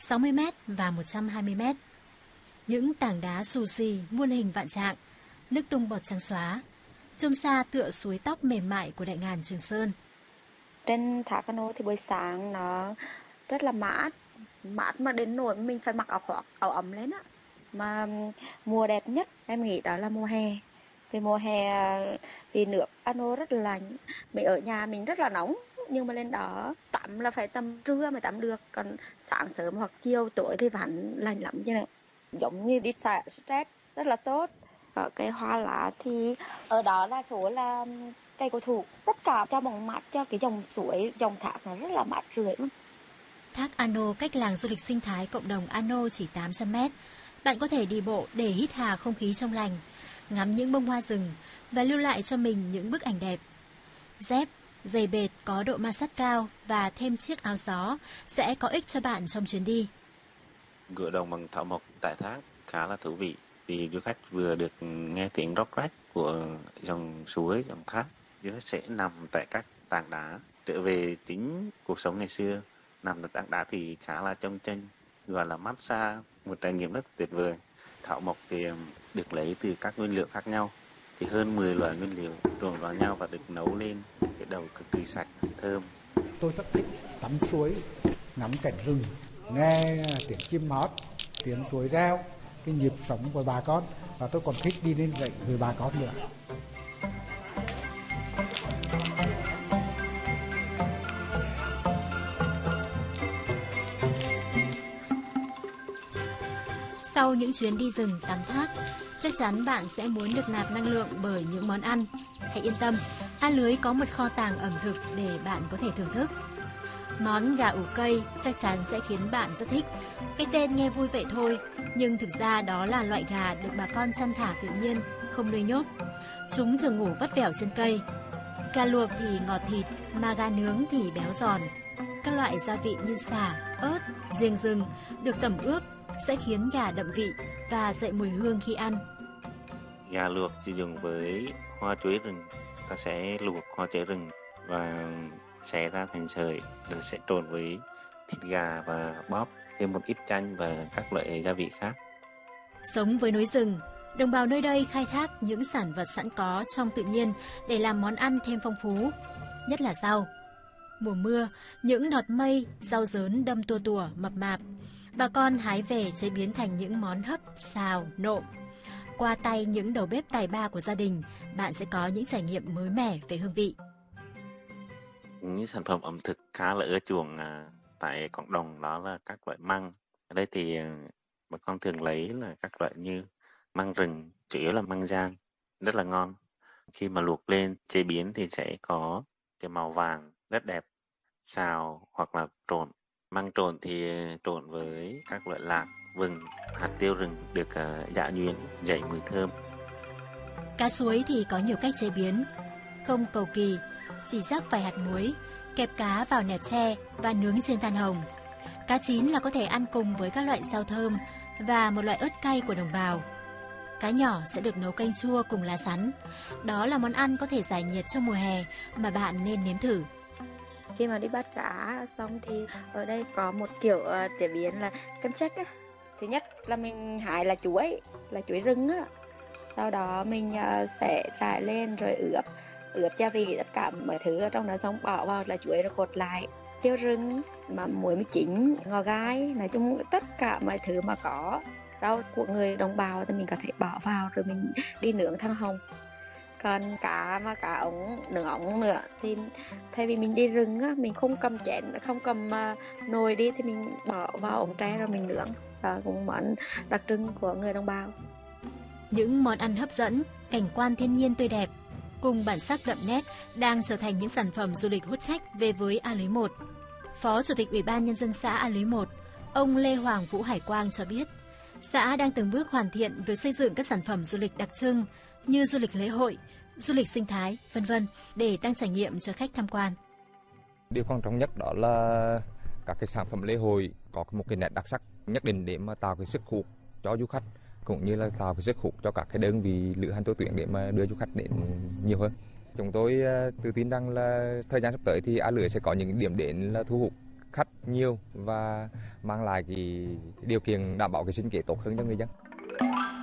60m và 120m. Những tảng đá xù xì muôn hình vạn trạng, nước tung bọt trắng xóa, trông xa tựa suối tóc mềm mại của đại ngàn Trường Sơn. Trên thác cano thì buổi sáng nó rất là mát mà đến nỗi mình phải mặc áo ấm lên á. Mà mùa đẹp nhất em nghĩ đó là mùa hè. Vì mùa hè thì nước cano rất là lạnh. Mình ở nhà mình rất là nóng, nhưng mà lên đó tắm là phải tầm trưa mới tắm được, còn sáng sớm hoặc chiều tối thì vẫn lạnh lắm chứ này. Giống như đi xả stress, rất là tốt. Ở cái hoa lá thì ở đó đa số là cây cổ thụ, tất cả cho bóng mát cho cái dòng suối, dòng thác nó rất là mát rượi luôn. Thác Ano cách làng du lịch sinh thái cộng đồng Ano chỉ 800m. Bạn có thể đi bộ để hít hà không khí trong lành, ngắm những bông hoa rừng và lưu lại cho mình những bức ảnh đẹp. Dép, giày bệt có độ ma sát cao và thêm chiếc áo gió sẽ có ích cho bạn trong chuyến đi. Ngựa đồng bằng thảo mộc tại thác khá là thú vị vì du khách vừa được nghe tiếng róc rách của dòng suối, dòng thác. Du khách sẽ nằm tại các tảng đá, trở về chính cuộc sống ngày xưa. Nằm tại tảng đá thì khá là chông chênh, gọi là massage, một trải nghiệm rất tuyệt vời. Thảo mộc thì được lấy từ các nguyên liệu khác nhau, thì hơn 10 loại nguyên liệu trộn vào nhau và được nấu lên cái đầu cực kỳ sạch, thơm. Tôi rất thích tắm suối, ngắm cảnh rừng, nghe tiếng chim hót, tiếng suối reo, cái nhịp sống của bà con, và tôi còn thích đi lên dãy với bà con nữa. Sau những chuyến đi rừng tắm thác, chắc chắn bạn sẽ muốn được nạp năng lượng bởi những món ăn. Hãy yên tâm, A Lưới có một kho tàng ẩm thực để bạn có thể thưởng thức. Món gà ủ cây chắc chắn sẽ khiến bạn rất thích. Cái tên nghe vui vậy thôi, nhưng thực ra đó là loại gà được bà con chăn thả tự nhiên, không nuôi nhốt. Chúng thường ngủ vắt vẻo trên cây. Gà luộc thì ngọt thịt, mà gà nướng thì béo giòn. Các loại gia vị như sả, ớt, giềng rừng được tẩm ướp sẽ khiến gà đậm vị và dậy mùi hương khi ăn. Gà luộc sử dụng với hoa chuối rừng. Ta sẽ luộc hoa chuối rừng và xé ra thành sợi, rồi sẽ trộn với thịt gà và bóp thêm một ít chanh và các loại gia vị khác. Sống với núi rừng, đồng bào nơi đây khai thác những sản vật sẵn có trong tự nhiên để làm món ăn thêm phong phú, nhất là rau. Mùa mưa, những đọt mây, rau dớn đâm tua tủa mập mạp, bà con hái về chế biến thành những món hấp, xào, nộm. Qua tay những đầu bếp tài ba của gia đình, bạn sẽ có những trải nghiệm mới mẻ về hương vị. Những sản phẩm ẩm thực khá là ưa chuộng tại cộng đồng đó là các loại măng. Ở đây thì bà con thường lấy là các loại như măng rừng, chủ yếu là măng giang, rất là ngon. Khi mà luộc lên chế biến thì sẽ có cái màu vàng rất đẹp. Xào hoặc là trộn. Măng trộn thì trộn với các loại lạc, vừng, hạt tiêu rừng được giã nhuyễn, dậy mùi thơm. Cá suối thì có nhiều cách chế biến, không cầu kỳ, chỉ rắc vài hạt muối, kẹp cá vào nẹp tre và nướng trên than hồng. Cá chín là có thể ăn cùng với các loại rau thơm và một loại ớt cay của đồng bào. Cá nhỏ sẽ được nấu canh chua cùng lá sắn. Đó là món ăn có thể giải nhiệt trong mùa hè mà bạn nên nếm thử. Khi mà đi bắt cá xong thì ở đây có một kiểu chế biến là canh chách á. Thứ nhất là mình hái là chuối rừng á. Sau đó mình sẽ rải lên rồi ướp gia vị tất cả mọi thứ ở trong đó, xong bỏ vào là chuối rồi cột lại. Tiêu rừng, mà muối mới chín, ngò gai, nói chung tất cả mọi thứ mà có rau của người đồng bào thì mình có thể bỏ vào rồi mình đi nướng than hồng. Còn cá ống nướng ống nữa thì thay vì mình đi rừng á, mình không cầm chén, không cầm nồi đi thì mình bỏ vào ống tre rồi mình nướng. Đó cũng món đặc trưng của người đồng bào. Những món ăn hấp dẫn, cảnh quan thiên nhiên tươi đẹp cùng bản sắc đậm nét đang trở thành những sản phẩm du lịch hút khách về với A Lưới 1. Phó Chủ tịch Ủy ban Nhân dân xã A Lưới 1, ông Lê Hoàng Vũ Hải Quang cho biết, xã đang từng bước hoàn thiện việc xây dựng các sản phẩm du lịch đặc trưng như du lịch lễ hội, du lịch sinh thái, v.v. để tăng trải nghiệm cho khách tham quan. Điều quan trọng nhất đó là các cái sản phẩm lễ hội có một cái nét đặc sắc nhất định để mà tạo cái sức hút cho du khách, cũng như là tạo cái sức hút cho các cái đơn vị lữ hành tour tuyển để mà đưa du khách đến nhiều hơn. Chúng tôi tự tin rằng là thời gian sắp tới thì A Lưới sẽ có những điểm đến là thu hút khách nhiều và mang lại cái điều kiện đảm bảo cái sinh kế tốt hơn cho người dân.